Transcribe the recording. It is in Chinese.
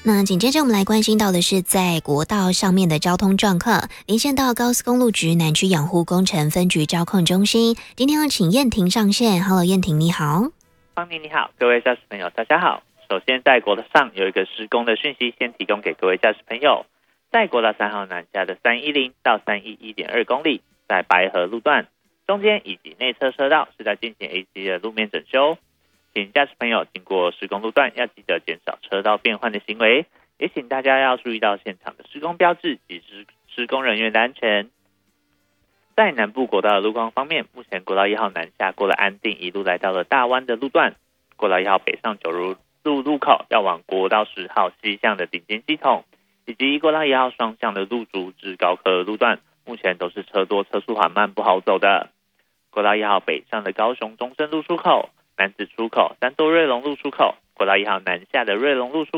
那紧接着我们来关心到的是在国道上面的交通状况，连线到高速公路局南区养护工程分局交控中心，今天要请燕婷上线。Hello， 燕婷你好。 方宁你好，各位驾驶朋友大家好。首先在国道上有一个施工的讯息，先提供给各位驾驶朋友。在国道3号南下的310到311.2公里，在白河路段中间以及内侧车道是在进行 A C 的路面整修，请驾驶朋友经过施工路段要记得减少车道变换的行为，也请大家要注意到现场的施工标志及施工人员的安全。在南部国道的路况方面，目前国道1号南下过了安定，一路来到了大湾的路段，国道1号北上九如路口要往国道10号西向的顶尖系统，以及国道1号双向的路竹至高科路段，目前都是车多车速缓慢不好走的。国道1号北上的高雄中正路出口、南子出口、三多瑞隆路出口，国道1号南下的瑞隆路出口